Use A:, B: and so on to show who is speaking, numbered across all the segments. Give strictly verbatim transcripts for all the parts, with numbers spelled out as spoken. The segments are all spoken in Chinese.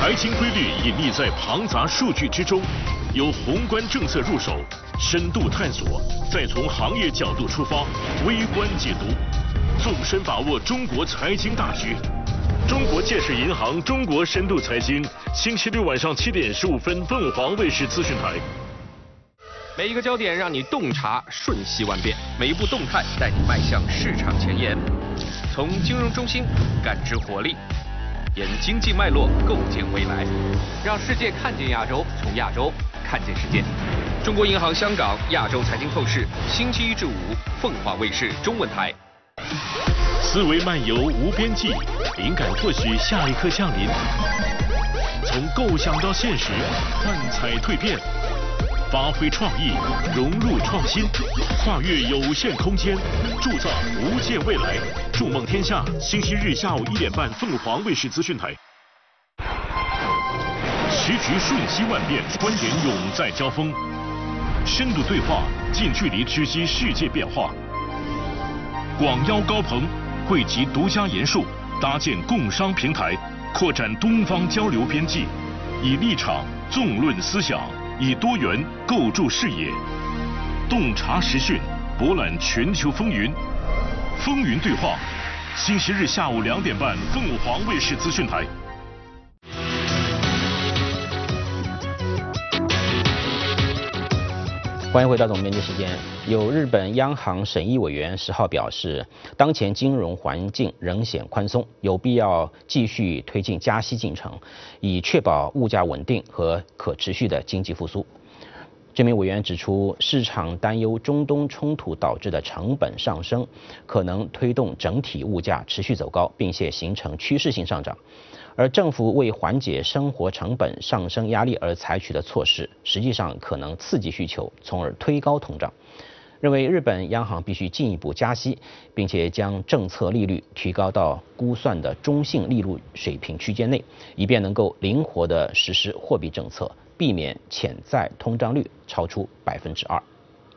A: 财经规律隐匿在庞杂数据之中，由宏观政策入手，深度探索，再从行业角度出发，微观解读，纵深把握中国财经大局。中国建设银行中国深度财经，星期六晚上七点十五分，凤凰卫视资讯台。
B: 每一个焦点让你洞察瞬息万变，每一步动态带你迈向市场前沿。从金融中心感知活力，沿经济脉络构建未来，让世界看见亚洲，从亚洲看见世界。中国银行香港亚洲财经透视，星期一至五，凤凰卫视中文台。
A: 思维漫游无边际，灵感或许下一刻降临。从构想到现实，幻彩蜕变，发挥创意，融入创新，跨越有限空间，铸造无限未来。筑梦天下，星期日下午一点半，凤凰卫视资讯台。时局瞬息万变，观点永在交锋，深度对话，近距离直击世界变化。广邀高朋，汇集独家研述，搭建共商平台，扩展东方交流边际，以立场纵论思想，以多元构筑视野，洞察时讯，博览全球风云。风云对话，星期日下午两点半，凤凰卫视资讯台。
C: 欢迎回到总编辑时间。有日本央行审议委员十号表示，当前金融环境仍显宽松，有必要继续推进加息进程，以确保物价稳定和可持续的经济复苏。这名委员指出，市场担忧中东冲突导致的成本上升，可能推动整体物价持续走高，并且形成趋势性上涨。而政府为缓解生活成本上升压力而采取的措施，实际上可能刺激需求，从而推高通胀。认为日本央行必须进一步加息，并且将政策利率提高到估算的中性利率水平区间内，以便能够灵活地实施货币政策，避免潜在通胀率超出百分之二。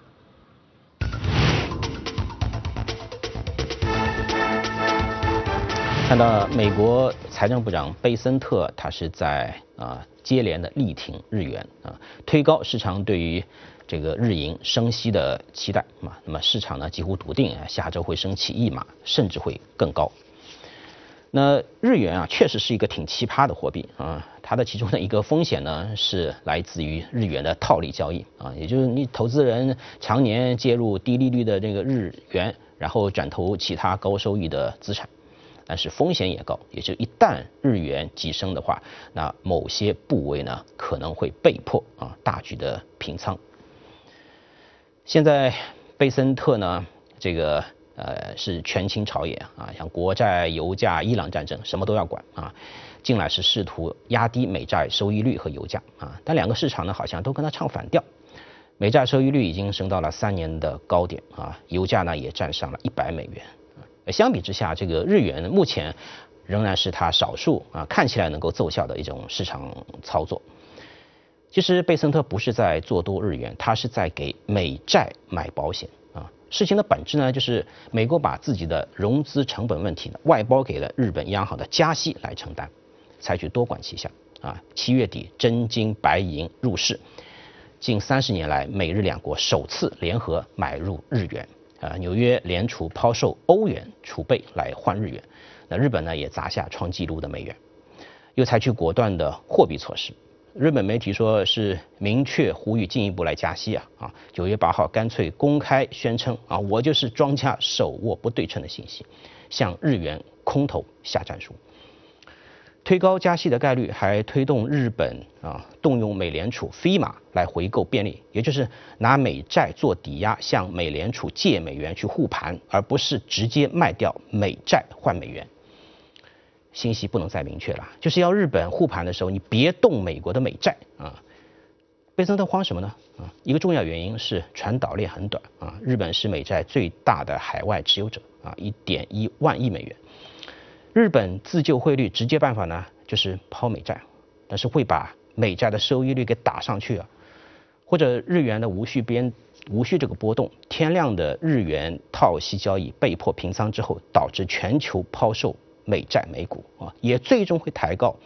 C: 看到美国财政部长贝森特，他是在啊、呃、接连的力挺日元啊，推高市场对于这个日银升息的期待嘛。那么市场呢几乎笃定啊，下周会升起一码，甚至会更高。那日元啊，确实是一个挺奇葩的货币啊，它的其中的一个风险呢是来自于日元的套利交易啊，也就是你投资人常年介入低利率的这个日元，然后转投其他高收益的资产。但是风险也高，也就一旦日元急升的话，那某些部位呢可能会被迫啊大举的平仓。现在贝森特呢，这个呃是权倾朝野啊，像国债、油价、伊朗战争什么都要管啊。近来是试图压低美债收益率和油价啊，但两个市场呢好像都跟他唱反调。美债收益率已经升到了三年的高点啊，油价呢也站上了一百美元。相比之下，这个日元目前仍然是它少数啊看起来能够奏效的一种市场操作。其实贝森特不是在做多日元，他是在给美债买保险啊。事情的本质呢，就是美国把自己的融资成本问题呢外包给了日本央行的加息来承担，采取多管齐下啊。七月底真金白银入市，近三十年来美日两国首次联合买入日元。啊，纽约联储抛售欧元储备来换日元，那日本呢也砸下创纪录的美元，又采取果断的货币措施。日本媒体说是明确呼吁进一步来加息啊啊！九月八号干脆公开宣称啊，我就是庄家手握不对称的信息，向日元空头下战书。推高加息的概率，还推动日本啊动用美联储 F I M A 来回购便利，也就是拿美债做抵押，向美联储借美元去护盘，而不是直接卖掉美债换美元。信息不能再明确了，就是要日本护盘的时候，你别动美国的美债啊。贝森特慌什么呢？啊，一个重要原因是传导链很短啊，日本是美债最大的海外持有者啊，一点一万亿美元。日本自救汇率直接办法呢，就是抛美债，但是会把美债的收益率给打上去啊，或者日元的无序边无序这个波动，天量的日元套息交易被迫平仓之后，导致全球抛售美债美股啊，也最终会抬高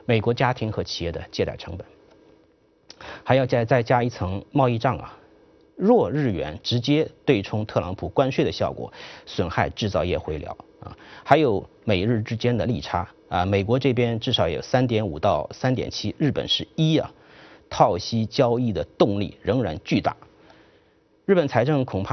C: 美国家庭和企业的借贷成本，还要再再加一层贸易账啊。弱日元直接对冲特朗普关税的效果，损害制造业回流啊。还有美日之间的利差啊，美国这边至少有 三点五 到 三点七， 日本是一啊，套息交易的动力仍然巨大。日本财政恐怕